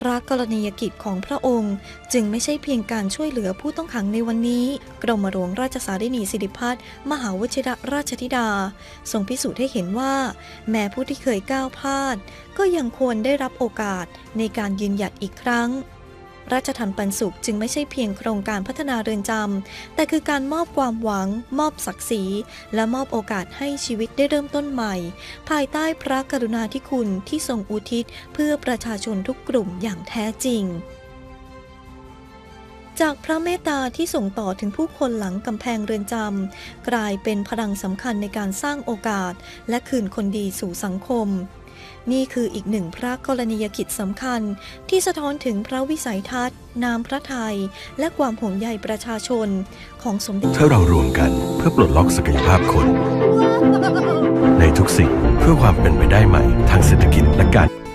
พระกรณียกิจของพระองค์จึงไม่ใช่เพียงการช่วยเหลือผู้ต้องขังในวันนี้กรมหลวงราชสารินีสิริพัฒน์มหาวชิรราชธิดาทรงพิสูจน์ให้เห็นว่าแม้ผู้ที่เคยก้าวพลาดก็ยังควรได้รับโอกาสในการยืนหยัดอีกครั้งราชทัณฑ์ปันสุขจึงไม่ใช่เพียงโครงการพัฒนาเรือนจำแต่คือการมอบความหวังมอบศักดิ์ศรีและมอบโอกาสให้ชีวิตได้เริ่มต้นใหม่ภายใต้พระกรุณาธิคุณที่ทรงอุทิศเพื่อประชาชนทุกกลุ่มอย่างแท้จริงจากพระเมตตาที่ส่งต่อถึงผู้คนหลังกำแพงเรือนจำกลายเป็นพลังสำคัญในการสร้างโอกาสและคืนคนดีสู่สังคมนี่คืออีกหนึ่งพระกรณียกิจสำคัญที่สะท้อนถึงพระวิสัยทัศน์น้ำพระทัยและความห่วงใยประชาชนของสมเด็จถ้าเรารวมกันเพื่อปลดล็อกศักยภาพคนในทุกสิ่งเพื่อความเป็นไปได้ใหม่ทางเศรษฐกิจและการ